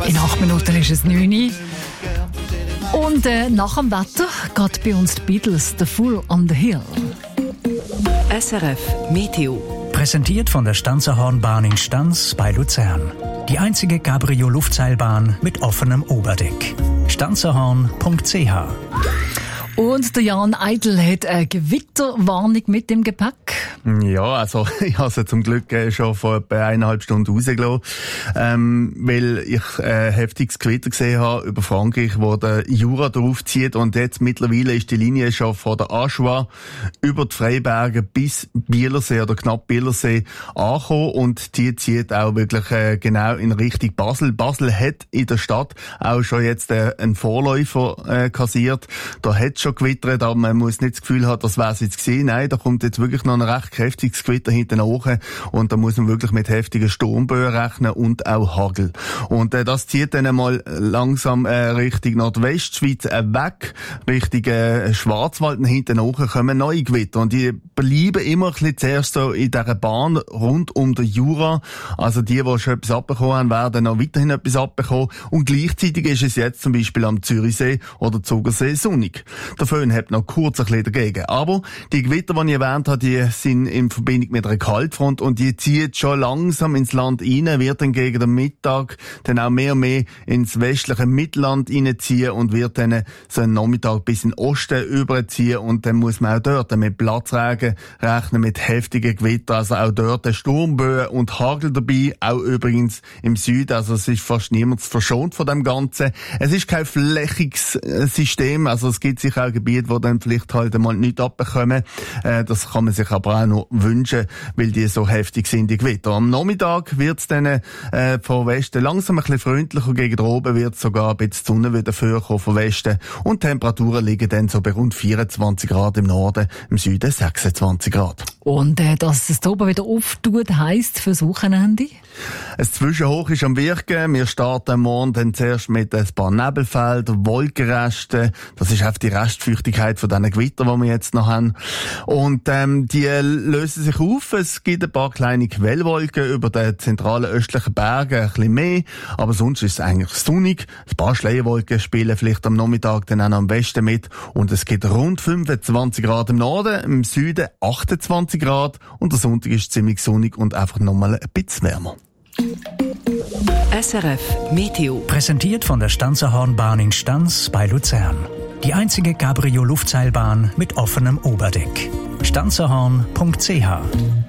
In 8 Minuten ist es 9 Uhr. Und nach dem Wetter geht bei uns die Beatles «The Fool on the Hill». SRF Meteo. Präsentiert von der Stanzerhornbahn in Stanz bei Luzern. Die einzige Cabrio-Luftseilbahn mit offenem Oberdeck. stanzerhorn.ch. Und der Jan Eidl hat eine Gewitterwarnung mit dem Gepäck. Ja, also ich habe sie zum Glück schon vor etwa 1,5 Stunden rausgelassen, weil ich heftiges Gewitter gesehen habe über Frankreich, wo der Jura draufzieht, und jetzt mittlerweile ist die Linie schon von der Aschua über die Freiberge bis Bielersee oder knapp Bielersee angekommen, und die zieht auch wirklich genau in Richtung Basel. Basel hat in der Stadt auch schon jetzt einen Vorläufer kassiert. Da hat es schon gewittert, aber man muss nicht das Gefühl haben, das wäre es jetzt gewesen. Nein, da kommt jetzt wirklich noch ein recht kräftiges Gewitter hinten hoch, und da muss man wirklich mit heftigen Sturmböen rechnen und auch Hagel. Und das zieht dann mal langsam Richtung Nordwestschweiz weg, Richtung Schwarzwald, und hinten hoch kommen neue Gewitter, und die bleiben immer ein bisschen zuerst so in dieser Bahn rund um den Jura. Also die schon etwas abbekommen haben, werden noch weiterhin etwas abbekommen, und gleichzeitig ist es jetzt zum Beispiel am Zürichsee oder Zugersee sonnig. Der Föhn hat noch kurz ein bisschen dagegen, aber die Gewitter, die ich erwähnt habe, die sind in Verbindung mit einer Kaltfront, und die zieht schon langsam ins Land rein, wird dann gegen den Mittag dann auch mehr und mehr ins westliche Mittelland reinziehen und wird dann so einen Nachmittag bis in den Osten überziehen, und dann muss man auch dort mit Platzregen rechnen, mit heftigen Gewittern, also auch dort Sturmböen und Hagel dabei, auch übrigens im Süden, also es ist fast niemand verschont von dem Ganzen. Es ist kein flächiges System, also es gibt sicher auch Gebiete, wo dann vielleicht halt einmal nichts abbekommen. Das kann man sich aber auch noch wünschen, weil die so heftig sind, die Gewitter. Am Nachmittag wird es dann von Westen langsam ein bisschen freundlicher, gegen oben wird sogar ein bisschen die Sonne wieder vorkommen von Westen, und die Temperaturen liegen dann so bei rund 24 Grad im Norden, im Süden 26 Grad. Und dass es da oben wieder auftut, heisst fürs Wochenende? Ein Zwischenhoch ist am Wirken. Wir starten morgen dann zuerst mit ein paar Nebelfeldern, Wolkenresten. Das ist einfach die Restfeuchtigkeit von diesen Gewittern, die wir jetzt noch haben. Und die lösen sich auf. Es gibt ein paar kleine Quellwolken über den zentralen östlichen Bergen, ein bisschen mehr. Aber sonst ist es eigentlich sonnig. Ein paar Schleierwolken spielen vielleicht am Nachmittag dann auch noch am Westen mit. Und es gibt rund 25 Grad im Norden, im Süden 28 Grad. Und der Sonntag ist ziemlich sonnig und einfach nochmal ein bisschen wärmer. SRF Meteo. Präsentiert von der Stanzerhornbahn in Stanz bei Luzern. Die einzige Cabrio-Luftseilbahn mit offenem Oberdeck. stanzerhorn.ch.